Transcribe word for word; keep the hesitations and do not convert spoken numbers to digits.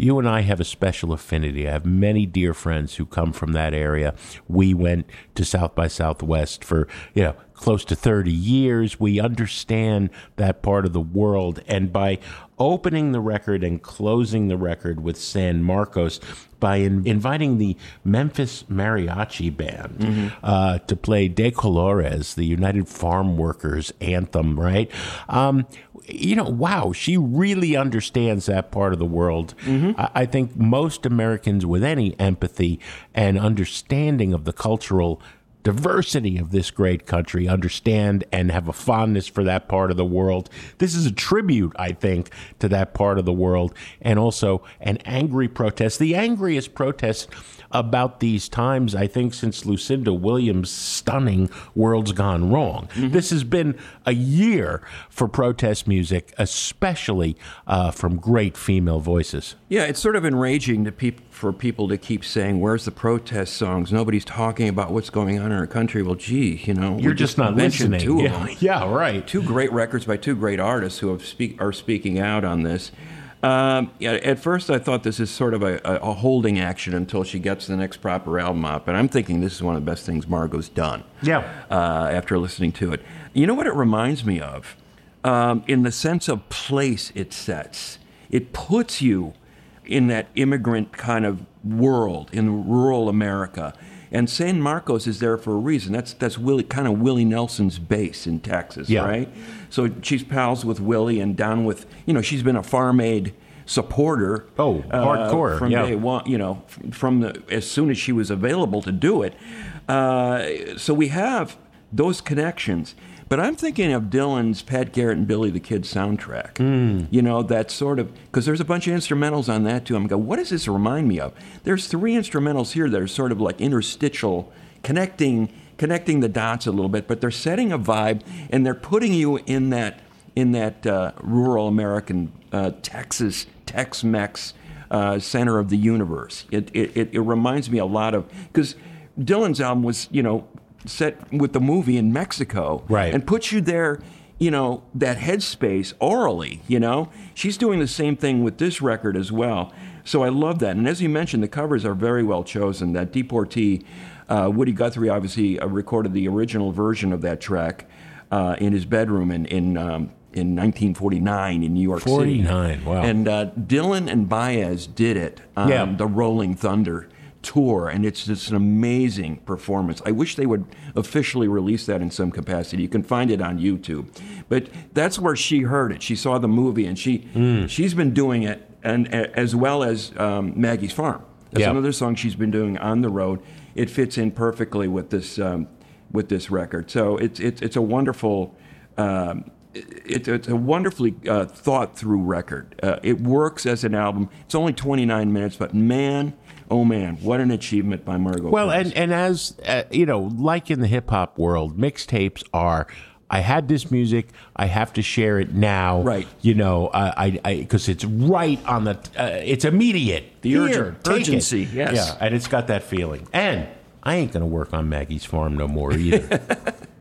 you and I have a special affinity. I have many dear friends who come from that area. We went to South by Southwest for, you know, close to thirty years. We understand that part of the world. And by opening the record and closing the record with San Marcos, by in, inviting the Memphis Mariachi Band mm-hmm. uh, to play De Colores, the United Farm Workers anthem, right? Um, you know, wow, she really understands that part of the world. Mm-hmm. I, I think most Americans with any empathy and understanding of the cultural diversity of this great country understand and have a fondness for that part of the world. This is a tribute, I think, to that part of the world, and also an angry protest, the angriest protest about these times, I think, since Lucinda Williams' stunning World's Gone Wrong. Mm-hmm. This has been a year for protest music, especially uh, from great female voices. Yeah, it's sort of enraging to peop- for people to keep saying, where's the protest songs? Nobody's talking about what's going on in our country. Well, gee, you know. You're just, just not listening. Two yeah. of them. yeah, right. Two great records by two great artists who have speak- are speaking out on this. Um, yeah, at first, I thought this is sort of a, a holding action until she gets the next proper album up, and I'm thinking this is one of the best things Margot's done. Yeah. Uh, after listening to it, you know what it reminds me of, um, in the sense of place it sets. It puts you in that immigrant kind of world in rural America. And San Marcos is there for a reason. That's that's Willie, kind of Willie Nelson's base in Texas, yeah. right? So she's pals with Willie and down with, you know, she's been a Farm Aid supporter. Oh, hardcore, uh, from yeah. day one, you know, from the as soon as she was available to do it. Uh, so we have those connections. But I'm thinking of Dylan's Pat Garrett and Billy the Kid soundtrack. Mm. You know, that sort of, because there's a bunch of instrumentals on that too. I'm going, what does this remind me of? There's three instrumentals here that are sort of like interstitial, connecting connecting the dots a little bit, but they're setting a vibe and they're putting you in that in that uh, rural American uh, Texas, Tex-Mex uh, center of the universe. It, it it it reminds me a lot of, because Dylan's album was, you know, set with the movie in Mexico, right, and puts you there, you know, that headspace orally, you know. She's doing the same thing with this record as well. So I love that. And as you mentioned, the covers are very well chosen. That Deportee, uh, Woody Guthrie obviously uh, recorded the original version of that track uh, in his bedroom in in, um, in nineteen forty-nine in New York City. forty-nine, wow. And uh, Dylan and Baez did it on yeah. the Rolling Thunder tour, and it's just an amazing performance. I wish they would officially release that in some capacity. You can find it on YouTube. But that's where she heard it. She saw the movie, and she mm. she's been doing it, and as well as um, Maggie's Farm. That's yep. another song she's been doing on the road. It fits in perfectly with this um, with this record. So it's it's it's a wonderful. Um, It, it's a wonderfully uh, thought-through record. Uh, it works as an album. It's only twenty-nine minutes, but man, oh man, what an achievement by Margot. Well, Price. and, and as, uh, you know, like in the hip-hop world, mixtapes are, I had this music, I have to share it now. Right. You know, uh, I because it's right on the, uh, it's immediate. The Here, urgent, take urgency, it. yes. Yeah, and it's got that feeling. And I ain't going to work on Maggie's Farm no more either.